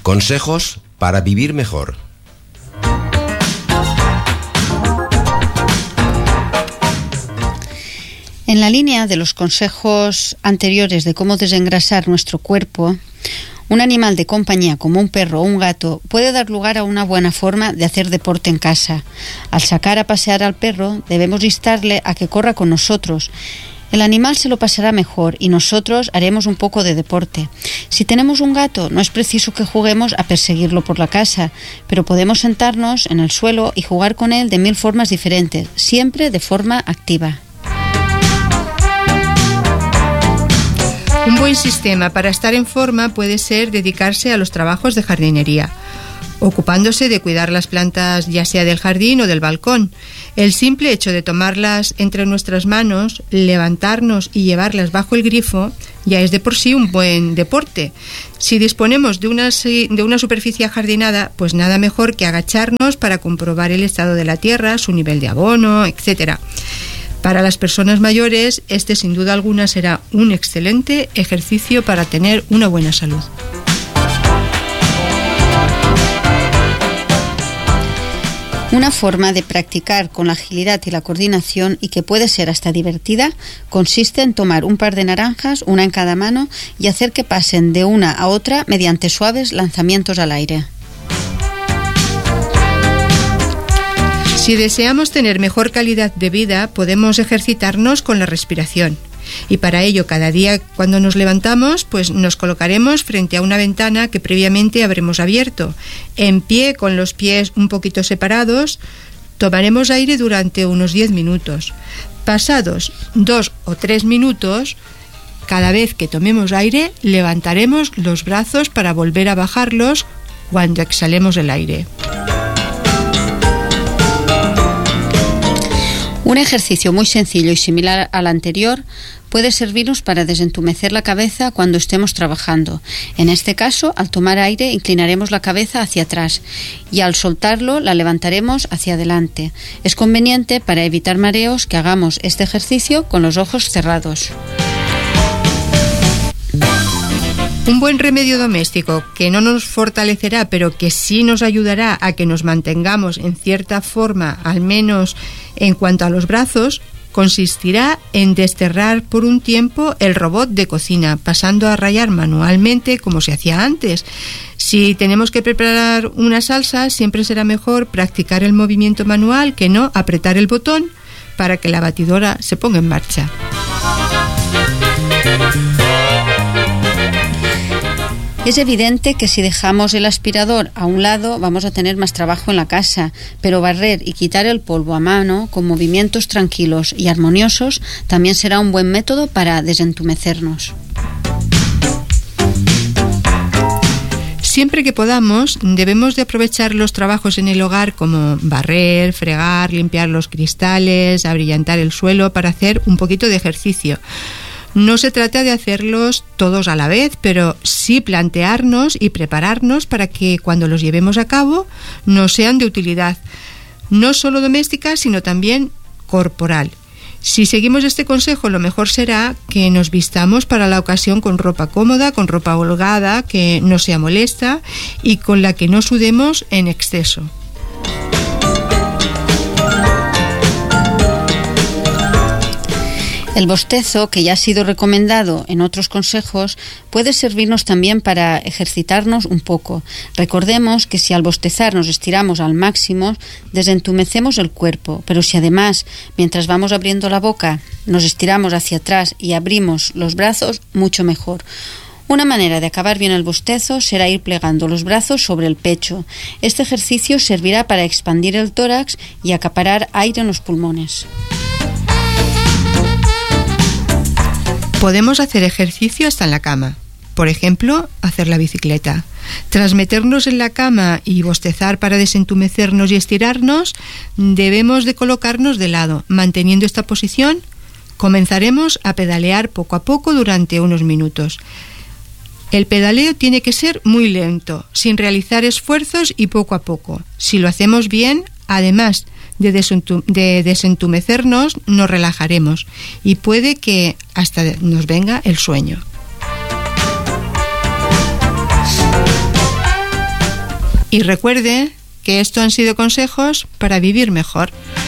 Consejos para vivir mejor. En la línea de los consejos anteriores de cómo desengrasar nuestro cuerpo, un animal de compañía como un perro o un gato puede dar lugar a una buena forma de hacer deporte en casa. Al sacar a pasear al perro, debemos instarle a que corra con nosotros. El animal se lo pasará mejor y nosotros haremos un poco de deporte. Si tenemos un gato, no es preciso que juguemos a perseguirlo por la casa, pero podemos sentarnos en el suelo y jugar con él de 1000 formas diferentes, siempre de forma activa. Un buen sistema para estar en forma puede ser dedicarse a los trabajos de jardinería, ocupándose de cuidar las plantas ya sea del jardín o del balcón. El simple hecho de tomarlas entre nuestras manos, levantarnos y llevarlas bajo el grifo ya es de por sí un buen deporte. Si disponemos de una superficie ajardinada, pues nada mejor que agacharnos para comprobar el estado de la tierra, su nivel de abono, etc. Para las personas mayores, este sin duda alguna será un excelente ejercicio para tener una buena salud. Una forma de practicar con la agilidad y la coordinación, y que puede ser hasta divertida, consiste en tomar un par de naranjas, una en cada mano, y hacer que pasen de una a otra mediante suaves lanzamientos al aire. Si deseamos tener mejor calidad de vida, podemos ejercitarnos con la respiración. Y para ello, cada día cuando nos levantamos, pues nos colocaremos frente a una ventana que previamente habremos abierto. En pie, con los pies un poquito separados, tomaremos aire durante unos 10 minutos. Pasados 2 o 3 minutos, cada vez que tomemos aire, levantaremos los brazos para volver a bajarlos cuando exhalemos el aire. Un ejercicio muy sencillo y similar al anterior puede servirnos para desentumecer la cabeza cuando estemos trabajando. En este caso, al tomar aire, inclinaremos la cabeza hacia atrás y al soltarlo la levantaremos hacia adelante. Es conveniente para evitar mareos que hagamos este ejercicio con los ojos cerrados. Un buen remedio doméstico que no nos fortalecerá, pero que sí nos ayudará a que nos mantengamos en cierta forma, al menos en cuanto a los brazos, consistirá en desterrar por un tiempo el robot de cocina, pasando a rallar manualmente como se hacía antes. Si tenemos que preparar una salsa, siempre será mejor practicar el movimiento manual que no apretar el botón para que la batidora se ponga en marcha. Es evidente que si dejamos el aspirador a un lado vamos a tener más trabajo en la casa, pero barrer y quitar el polvo a mano con movimientos tranquilos y armoniosos también será un buen método para desentumecernos. Siempre que podamos, debemos de aprovechar los trabajos en el hogar como barrer, fregar, limpiar los cristales, abrillantar el suelo para hacer un poquito de ejercicio. No se trata de hacerlos todos a la vez, pero sí plantearnos y prepararnos para que cuando los llevemos a cabo nos sean de utilidad, no solo doméstica, sino también corporal. Si seguimos este consejo, lo mejor será que nos vistamos para la ocasión con ropa cómoda, con ropa holgada, que no sea molesta y con la que no sudemos en exceso. El bostezo, que ya ha sido recomendado en otros consejos, puede servirnos también para ejercitarnos un poco. Recordemos que si al bostezar nos estiramos al máximo, desentumecemos el cuerpo, pero si además, mientras vamos abriendo la boca, nos estiramos hacia atrás y abrimos los brazos, mucho mejor. Una manera de acabar bien el bostezo será ir plegando los brazos sobre el pecho. Este ejercicio servirá para expandir el tórax y acaparar aire en los pulmones. Podemos hacer ejercicio hasta en la cama. Por ejemplo, hacer la bicicleta. Tras meternos en la cama y bostezar para desentumecernos y estirarnos, debemos de colocarnos de lado. Manteniendo esta posición, comenzaremos a pedalear poco a poco durante unos minutos. El pedaleo tiene que ser muy lento, sin realizar esfuerzos y poco a poco. Si lo hacemos bien, además de desentumecernos, nos relajaremos y puede que hasta nos venga el sueño. Y recuerde que esto han sido consejos para vivir mejor.